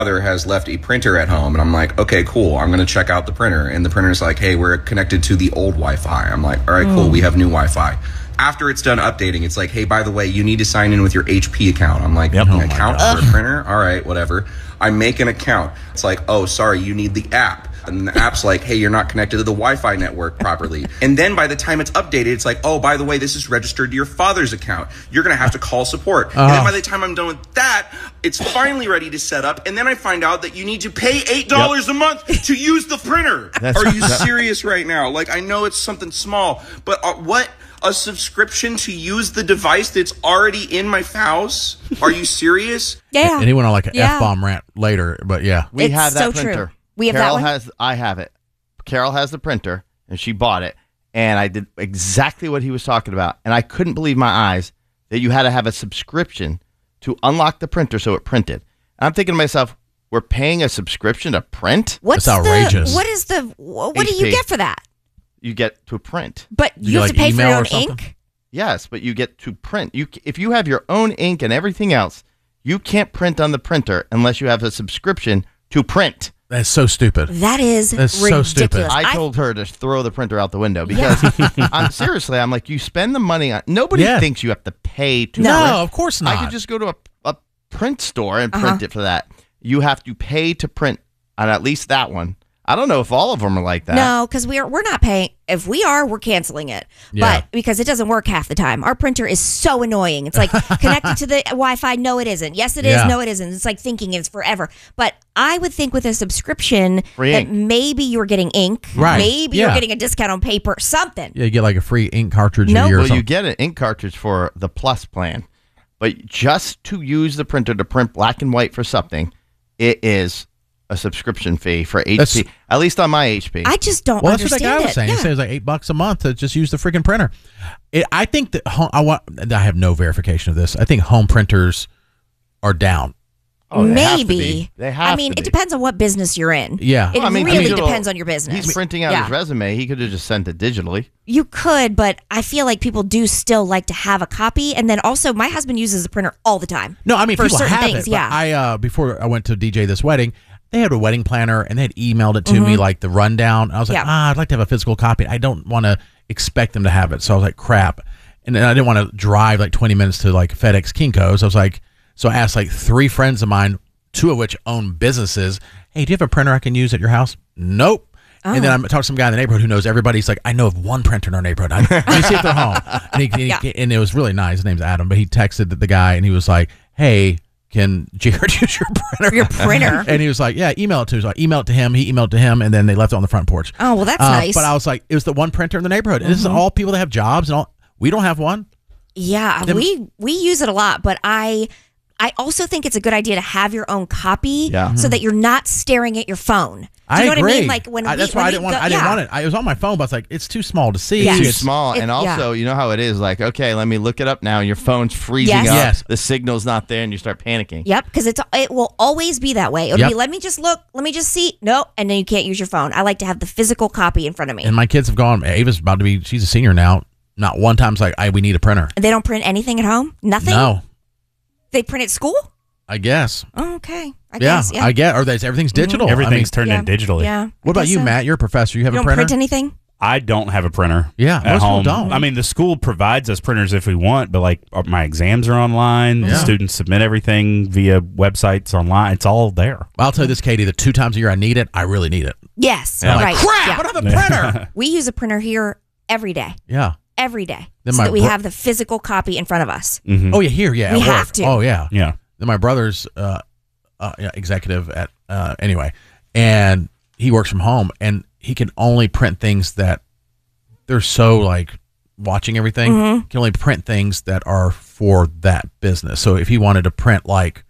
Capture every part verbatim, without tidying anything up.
father has left a printer at home, and I'm like, okay, cool, I'm gonna check out the printer, and the printer's like, hey, we're connected to the old Wi-Fi. I'm like, all right, cool, we have new Wi-Fi. After it's done updating, it's like, hey, by the way, you need to sign in with your H P account. I'm like, yep. an oh account for a printer? All right, whatever. I make an account. It's like, oh, sorry, you need the app. And the app's like, hey, you're not connected to the Wi-Fi network properly. And then by the time it's updated, it's like, oh, by the way, this is registered to your father's account. You're going to have to call support. Uh-huh. And then by the time I'm done with that, it's finally ready to set up. And then I find out that you need to pay eight dollars yep. a month to use the printer. That's, Are you serious right now? Like, I know it's something small, but uh, what? A subscription to use the device that's already in my house? Are you serious? Yeah. And he went on like an yeah. F-bomb rant later, but yeah. We it's have that so printer. True. We have Carol that one? has, I have it. Carol has the printer, and she bought it, and I did exactly what he was talking about, and I couldn't believe my eyes that you had to have a subscription to unlock the printer so it printed. And I'm thinking to myself, we're paying a subscription to print? What's That's outrageous. The, what is the, what H P. do you get for that? You get to print. But you, you have like to pay for your own something? ink? Yes, but you get to print. You, if you have your own ink and everything else, you can't print on the printer unless you have a subscription to print. That's so stupid. That is That's so ridiculous. stupid. I told her to throw the printer out the window because I'm seriously, I'm like, you spend the money on. Nobody Yeah. thinks you have to pay to. No, print. of course not. I could just go to a, a print store and Uh-huh. print it for that. You have to pay to print on at least that one. I don't know if all of them are like that. No, because we're we're not paying. If we are, we're canceling it. Yeah. But because it doesn't work half the time. Our printer is so annoying. It's like connected to the Wi-Fi. No, it isn't. Yes, it is. Yeah. No, it isn't. It's like thinking it's forever. But I would think with a subscription Free that ink. maybe you're getting ink. Right. Maybe Yeah. you're getting a discount on paper. Something. Yeah, you get like a free ink cartridge a Nope. year or Well, something. you get an ink cartridge for the Plus plan, but just to use the printer to print black and white for something, it is a subscription fee for H P. That's- At least on my H P. I just don't Well, that's what understand that guy was it. saying. Yeah. He said it was like eight bucks a month to just use the freaking printer. It, I think that home, I want. I have no verification of this. I think home printers are down. Oh, they have to Maybe. be. They have I mean, to it be. depends on what business you're in. Yeah. It Well, I mean, really digital- depends on your business. He's printing out Yeah. his resume. He could have just sent it digitally. You could, but I feel like people do still like to have a copy. And then also, my husband uses a printer all the time. No, I mean for people certain have things, it. yeah. But I uh, before I went to D J this wedding, they had a wedding planner and they had emailed it to Mm-hmm. me like the rundown. I was like, Yeah. ah, I'd like to have a physical copy. I don't want to expect them to have it, so I was like, crap. And then I didn't want to drive like twenty minutes to like FedEx Kinko's. I was like, so I asked like three friends of mine, two of which own businesses. Hey, do you have a printer I can use at your house? Nope. Oh. And then I talked to some guy in the neighborhood who knows everybody. He's like, I know of one printer in our neighborhood. I, let me see if they're home. And, he, and, he, Yeah. and it was really nice. His name's Adam, but he texted the, the guy and he was like, hey, can Jared use your printer? Your printer? And he was like, yeah, email it to him. So I emailed it to him. He emailed it to him, and then they left it on the front porch. Oh, well, that's Uh, nice. But I was like, it was the one printer in the neighborhood. And this is all people that have jobs and all. We don't have one. Yeah, Them- we we use it a lot, but I I also think it's a good idea to have your own copy Yeah. so that you're not staring at your phone. Do you I know agree. what I mean? Like when I, we, that's when why I we didn't want. go- I didn't yeah. want it. I, it was on my phone, but I was like, it's too small to see. Yes. Too It's- small, it- and also, yeah. you know how it is. Like, okay, let me look it up now. Your phone's freezing Yes. up. Yes. The signal's not there, and you start panicking. Yep, because it's it will always be that way. It'll Yep. be let me just look, let me just see. No, and then you can't use your phone. I like to have the physical copy in front of me. And my kids have gone. Ava's about to be. She's a senior now. Not one time's like, I we need a printer. They don't print anything at home. Nothing. No, They print at school. I guess. Oh, okay. I Yeah, guess. Yeah. I get. Or there's everything's digital. Everything's I mean, turned yeah. in digitally. Yeah. what I about guess you, so. Matt? You're a professor. You have You a don't printer? print anything. I don't have a printer. Yeah, at most people home. don't. I mean, the school provides us printers if we want, but like uh, my exams are online. Yeah. Students submit everything via websites online. It's all there. I'll tell you this, Katie. The two times a year I need it, I really need it. Yes. I'm Right. like, crap! Yeah. I don't have a printer. We use a printer here every day. Yeah. Every day. Then so my that we bro- have the physical copy in front of us. Mhm. Oh yeah, here, yeah. We at have work. to. Oh yeah. Yeah. Then my brother's uh, uh, yeah, executive at uh, anyway, and he works from home, and he can only print things that they're so like watching everything. Mm-hmm. Can only print things that are for that business. So if he wanted to print like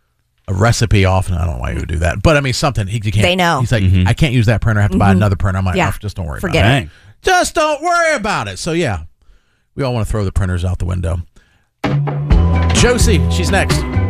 a recipe off, and I don't know why he would do that, but I mean something he, he can't. They know. He's like, I can't use that printer. I have to buy another printer. I'm like, Yeah. oh, just don't worry. Forget about it. Dang. Just don't worry about it. So yeah, we all want to throw the printers out the window. Josie, she's next.